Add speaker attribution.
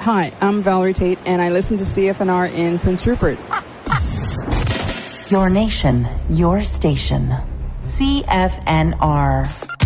Speaker 1: Hi, I'm Valerie Tate, and I listen to CFNR in Prince Rupert.
Speaker 2: Your nation, your station. CFNR.